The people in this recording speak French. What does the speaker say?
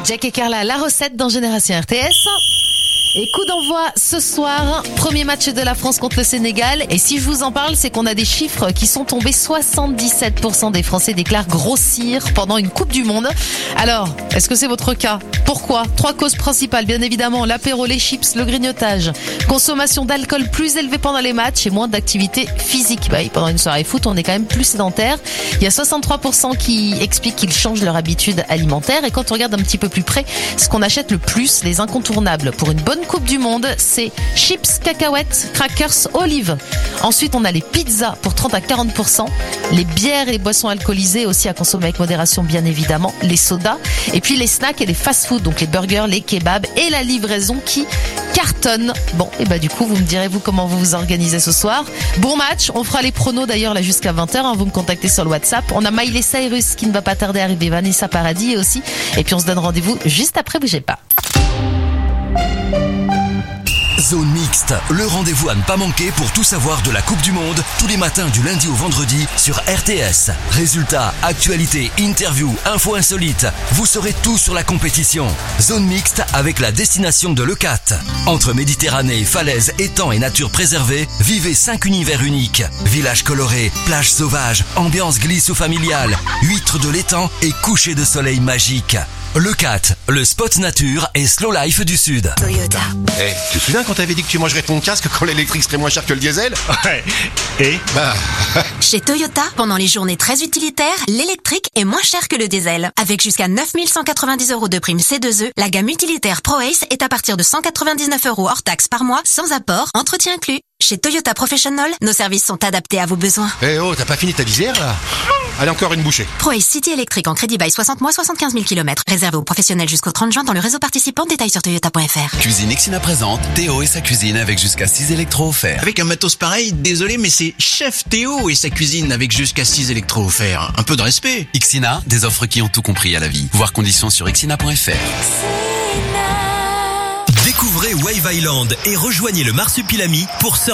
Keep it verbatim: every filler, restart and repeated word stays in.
Jack et Carla, la recette dans Génération R T S. Et coup d'envoi ce soir, premier match de la France contre le Sénégal. Et si je vous en parle, c'est qu'on a des chiffres qui sont tombés. soixante-dix-sept pour cent des Français déclarent grossir pendant une Coupe du Monde. Alors, est-ce que c'est votre cas? Pourquoi? Trois causes principales, bien évidemment. L'apéro, les chips, le grignotage. Consommation d'alcool plus élevée pendant les matchs et moins d'activité physique. Bah, pendant une soirée foot, on est quand même plus sédentaire. Il y a soixante-trois pour cent qui expliquent qu'ils changent leur habitude alimentaire. Et quand on regarde un petit peu plus près, ce qu'on achète le plus, les incontournables pour une bonne Coupe du Monde, c'est chips, cacahuètes, crackers, olives. Ensuite, on a les pizzas pour trente à quarante pour cent, les bières et les boissons alcoolisées aussi à consommer avec modération, bien évidemment, les sodas, et puis les snacks et les fast-food, donc les burgers, les kebabs et la livraison qui cartonne. Bon, et bah du coup, vous me direz vous comment vous vous organisez ce soir. Bon match, on fera les pronos d'ailleurs là jusqu'à vingt heures, hein, vous me contactez sur le WhatsApp. On a Miley Cyrus qui ne va pas tarder à arriver, Vanessa Paradis aussi, et puis on se donne rendez-vous juste après, bougez pas. Zone mixte, le rendez-vous à ne pas manquer pour tout savoir de la Coupe du Monde, tous les matins du lundi au vendredi sur R T S. Résultats, actualités, interviews, infos insolites, vous saurez tout sur la compétition. Zone mixte avec la destination de Leucate. Entre Méditerranée, falaises, étangs et nature préservée, vivez cinq univers uniques. Villages colorés, plages sauvages, ambiance glisse ou familiale, huîtres de l'étang et coucher de soleil magique. Leucate, le spot nature et slow life du Sud. Toyota. Eh, hey, tu te souviens quand t'avais dit que tu mangerais ton casque quand l'électrique serait moins cher que le diesel? Ouais. Et Bah... Chez Toyota, pendant les journées très utilitaires, l'électrique est moins cher que le diesel. Avec jusqu'à neuf mille cent quatre-vingt-dix euros de prime C deux E, la gamme utilitaire ProAce est à partir de cent quatre-vingt-dix-neuf euros hors taxe par mois, sans apport, entretien inclus. Chez Toyota Professional, nos services sont adaptés à vos besoins. Eh hey, oh, t'as pas fini ta visière là? Allez, encore une bouchée. ProAce City électrique en crédit bail soixante mois, soixante-quinze mille kilomètres. Réservé aux professionnels jusqu'au trente juin dans le réseau participant. Détails sur toyota point f r. Cuisine Ixina présente Théo et sa cuisine avec jusqu'à six électros offerts. Avec un matos pareil, désolé, mais c'est Chef Théo et sa cuisine avec jusqu'à six électros offerts. Un peu de respect. Ixina, des offres qui ont tout compris à la vie. Voir conditions sur ixina point f r. Découvrez Wave Island et rejoignez le Marsupilami pour